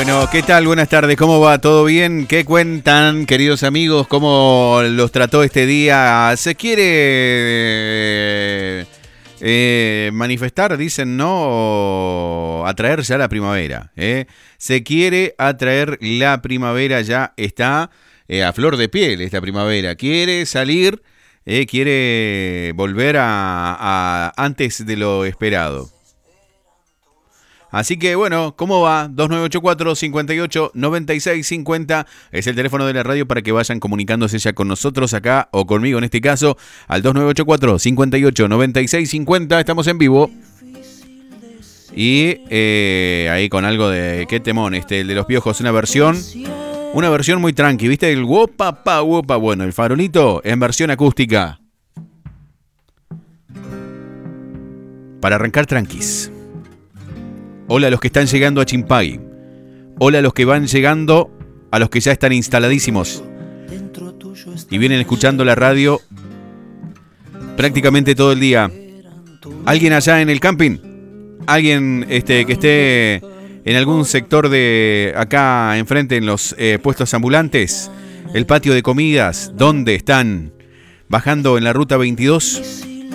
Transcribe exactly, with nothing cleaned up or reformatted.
Bueno, ¿qué tal? Buenas tardes, ¿cómo va? ¿Todo bien? ¿Qué cuentan, queridos amigos? ¿Cómo los trató este día? ¿Se quiere eh, eh, manifestar, dicen, no? Atraer ya la primavera, ¿eh? Se quiere atraer la primavera, ya está eh, a flor de piel esta primavera. Quiere salir, eh, quiere volver a, a antes de lo esperado. Así que bueno, ¿cómo va? dos nueve ocho cuatro, cinco ocho, nueve seis cinco cero es el teléfono de la radio para que vayan comunicándose ya con nosotros acá o conmigo en este caso al dos nueve ocho cuatro, cinco ocho, nueve seis cinco cero. Estamos en vivo. Y eh, ahí con algo de qué temón, este, el de los Piojos, una versión, una versión muy tranqui, ¿viste? El wopa pa wopa, bueno, el farolito en versión acústica. Para arrancar tranquis. Hola a los que están llegando a Chimpay. Hola a los que van llegando, a los que ya están instaladísimos y vienen escuchando la radio prácticamente todo el día. ¿Alguien allá en el camping? ¿Alguien este, que esté en algún sector de acá enfrente en los eh, puestos ambulantes? ¿El patio de comidas? ¿Dónde están? ¿Bajando en la ruta veintidós?